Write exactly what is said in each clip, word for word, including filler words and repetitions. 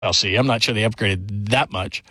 I'll see. I'm not sure they upgraded that much.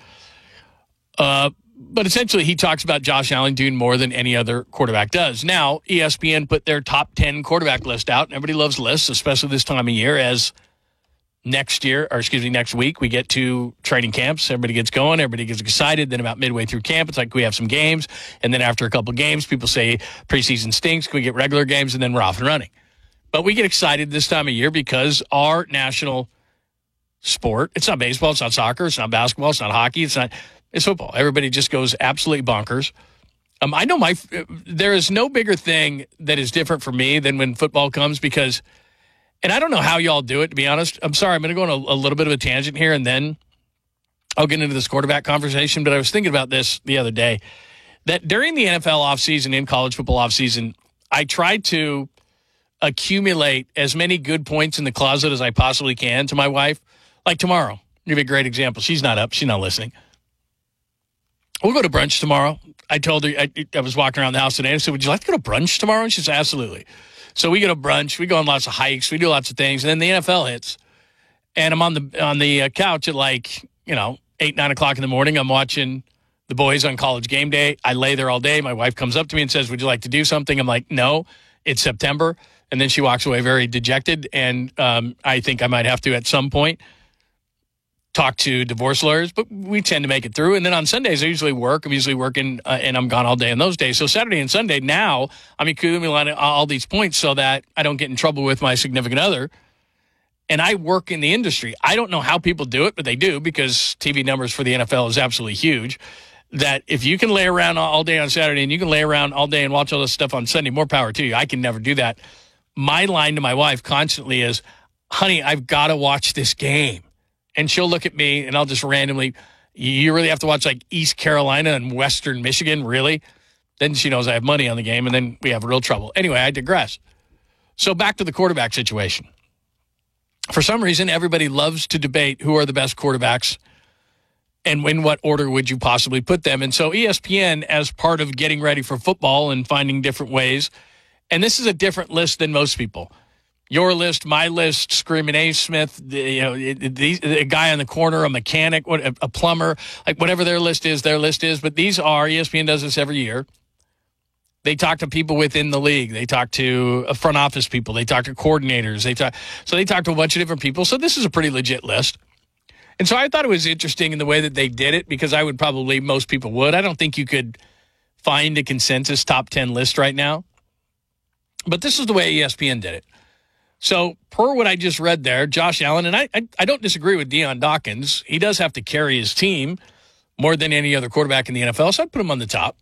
Uh, but essentially, he talks about Josh Allen doing more than any other quarterback does. Now, E S P N put their top ten quarterback list out, and everybody loves lists, especially this time of year, as next year, or excuse me, next week, we get to training camps. Everybody gets going. Everybody gets excited. Then about midway through camp, it's like we have some games. And then after a couple of games, people say preseason stinks. Can we get regular games? And then we're off and running. But we get excited this time of year because our national sport, it's not baseball, it's not soccer, it's not basketball, it's not hockey, it's not, it's football. Everybody just goes absolutely bonkers. Um, I know my, there is no bigger thing that is different for me than when football comes because, and I don't know how y'all do it, to be honest. I'm sorry, I'm going to go on a, a little bit of a tangent here, and then I'll get into this quarterback conversation. But I was thinking about this the other day, that during the N F L offseason, in college football offseason, I tried to accumulate as many good points in the closet as I possibly can to my wife. Like tomorrow, I'll give you a great example. She's not up. She's not listening. We'll go to brunch tomorrow. I told her, I, I was walking around the house today, and I said, would you like to go to brunch tomorrow? And she said, absolutely. So we go to brunch. We go on lots of hikes. We do lots of things. And then the N F L hits. And I'm on the on the uh, couch at like, you know, eight, nine o'clock in the morning. I'm watching the boys on College Game Day. I lay there all day. My wife comes up to me and says, would you like to do something? I'm like, no, it's September. And then she walks away very dejected. And um, I think I might have to, at some point, talk to divorce lawyers, but we tend to make it through. And then on Sundays, I usually work. I'm usually working, uh, and I'm gone all day on those days. So Saturday and Sunday, now I'm accumulating all these points so that I don't get in trouble with my significant other. And I work in the industry. I don't know how people do it, but they do, because T V numbers for the N F L is absolutely huge. That if you can lay around all day on Saturday and you can lay around all day and watch all this stuff on Sunday, more power to you. I can never do that. My line to my wife constantly is, honey, I've got to watch this game. And she'll look at me, and I'll just randomly, you really have to watch like East Carolina and Western Michigan, really? Then she knows I have money on the game, and then we have real trouble. Anyway, I digress. So back to the quarterback situation. For some reason, everybody loves to debate who are the best quarterbacks and in what order would you possibly put them. And so E S P N, as part of getting ready for football and finding different ways, and this is a different list than most people. Your list, my list, Screaming A. Smith, the, you know, the, a guy on the corner, a mechanic, what, a, a plumber, like whatever their list is, their list is. But these are, E S P N does this every year. They talk to people within the league. They talk to front office people. They talk to coordinators. They talk, so they talk to a bunch of different people. So this is a pretty legit list. And so I thought it was interesting in the way that they did it, because I would probably, most people would. I don't think you could find a consensus top ten list right now. But this is the way E S P N did it. So, per what I just read there, Josh Allen, and I, I I don't disagree with Deion Dawkins. He does have to carry his team more than any other quarterback in the N F L, so I'd put him on the top.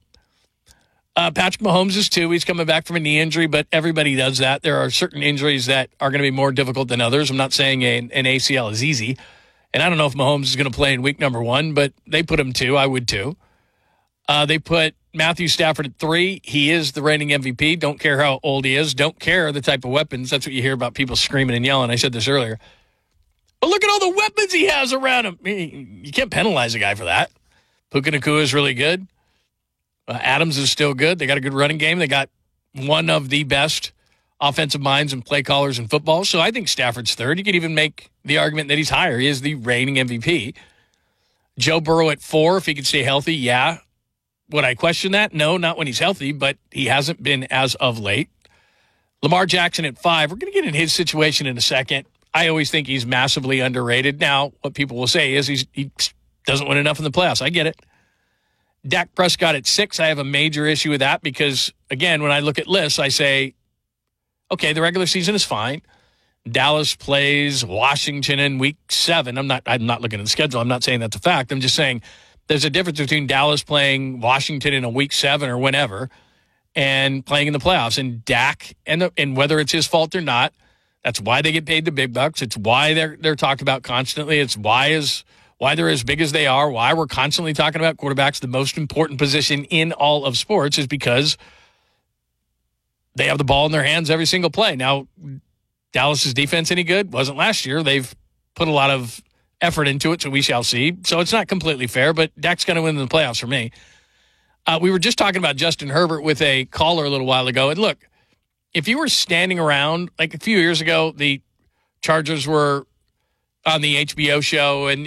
Uh, Patrick Mahomes is too. He's coming back from a knee injury, but everybody does that. There are certain injuries that are going to be more difficult than others. I'm not saying a, an A C L is easy, and I don't know if Mahomes is going to play in week number one, but they put him two. I would too. Uh, they put Matthew Stafford at three. He is the reigning M V P. Don't care how old he is. Don't care the type of weapons. That's what you hear about people screaming and yelling. I said this earlier. But look at all the weapons he has around him. You can't penalize a guy for that. Puka Nacua is really good. Uh, Adams is still good. They got a good running game. They got one of the best offensive minds and play callers in football. So I think Stafford's third. You could even make the argument that he's higher. He is the reigning M V P. Joe Burrow at four, if he could stay healthy, yeah. Would I question that? No, not when he's healthy, but he hasn't been as of late. Lamar Jackson at five. We're going to get in his situation in a second. I always think he's massively underrated. Now, what people will say is he's, he doesn't win enough in the playoffs. I get it. Dak Prescott at six. I have a major issue with that because, again, when I look at lists, I say, okay, the regular season is fine. Dallas plays Washington in week seven. I'm not, I'm not looking at the schedule. I'm not saying that's a fact. I'm just saying there's a difference between Dallas playing Washington in a week seven or whenever and playing in the playoffs. And Dak, and, the, and whether it's his fault or not, that's why they get paid the big bucks. It's why they're they're talked about constantly. It's why is why they're as big as they are, why we're constantly talking about quarterbacks. The most important position in all of sports is because they have the ball in their hands every single play. Now, Dallas's defense any good? Wasn't last year. They've put a lot of effort into it, so we shall see. So it's not completely fair, but Dak's going to win in the playoffs for me. Uh, we were just talking about Justin Herbert with a caller a little while ago, and look, if you were standing around, like a few years ago, the Chargers were on the H B O show, and